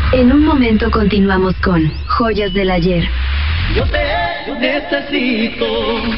En un momento continuamos con Joyas del Ayer. Yo te necesito.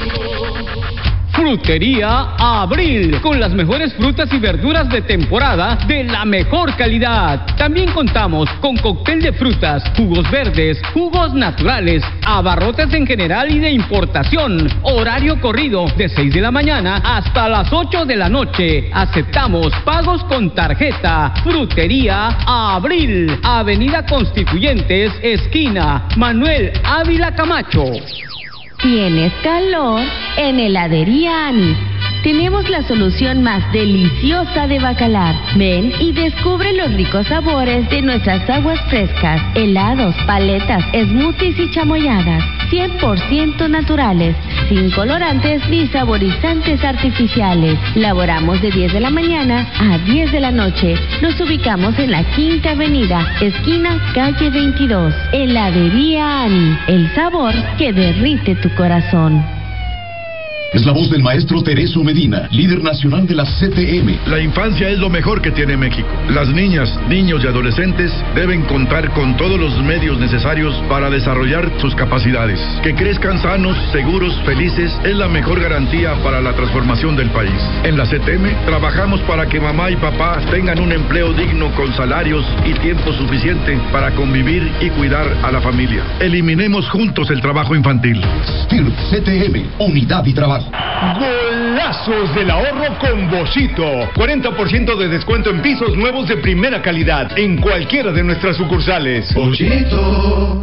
Frutería Abril, con las mejores frutas y verduras de temporada de la mejor calidad. También contamos con cóctel de frutas, jugos verdes, jugos naturales, abarrotes en general y de importación. Horario corrido de 6 de la mañana hasta las 8 de la noche. Aceptamos pagos con tarjeta. Frutería Abril, Avenida Constituyentes, esquina Manuel Ávila Camacho. ¿Tienes calor? En Heladería Ani tenemos la solución más deliciosa de Bacalar. Ven y descubre los ricos sabores de nuestras aguas frescas, helados, paletas, smoothies y chamoyadas. 100% naturales, sin colorantes ni saborizantes artificiales. Laboramos de 10 de la mañana a 10 de la noche. Nos ubicamos en la Quinta Avenida, esquina calle 22. Heladería Ani, el sabor que derrite tu corazón. Es la voz del maestro Tereso Medina, líder nacional de la CTM. La infancia es lo mejor que tiene México. Las niñas, niños y adolescentes deben contar con todos los medios necesarios para desarrollar sus capacidades. Que crezcan sanos, seguros, felices es la mejor garantía para la transformación del país. En la CTM trabajamos para que mamá y papá tengan un empleo digno con salarios y tiempo suficiente para convivir y cuidar a la familia. Eliminemos juntos el trabajo infantil. STIRP CTM, unidad y trabajo. Golazos del ahorro con Boschito. 40% de descuento en pisos nuevos de primera calidad en cualquiera de nuestras sucursales. Boschito.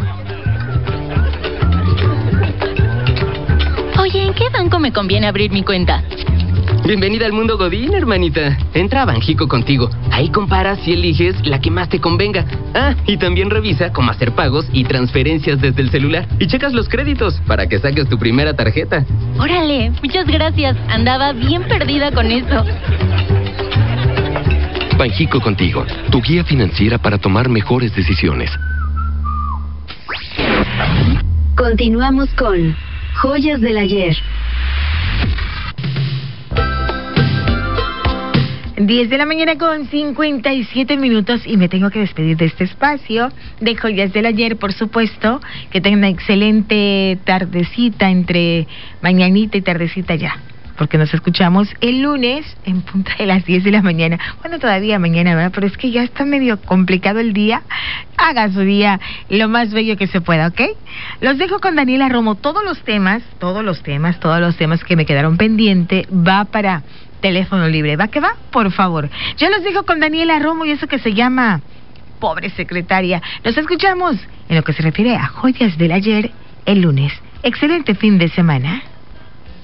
Oye, ¿en qué banco me conviene abrir mi cuenta? Bienvenida al mundo Godín, hermanita. Entra a Banjico Contigo. Ahí comparas y eliges la que más te convenga. Ah, y también revisa cómo hacer pagos y transferencias desde el celular. Y checas los créditos para que saques tu primera tarjeta. Órale, muchas gracias. Andaba bien perdida con eso. Banjico Contigo, tu guía financiera para tomar mejores decisiones. Continuamos con Joyas del Ayer. 10 de la mañana con 57 minutos y me tengo que despedir de este espacio de Joyas del Ayer, por supuesto. Que tengan una excelente tardecita, entre mañanita y tardecita ya, porque nos escuchamos el lunes en punta de las 10 de la mañana. Bueno, todavía mañana, ¿verdad? Pero es que ya está medio complicado el día. Haga su día lo más bello que se pueda, ¿ok? Los dejo con Daniela Romo. Todos los temas que me quedaron pendientes va para teléfono libre. ¿Va que va? Por favor. Yo los dejo con Daniela Romo y eso que se llama Pobre Secretaria. Nos escuchamos en lo que se refiere a Joyas del Ayer el lunes. Excelente fin de semana.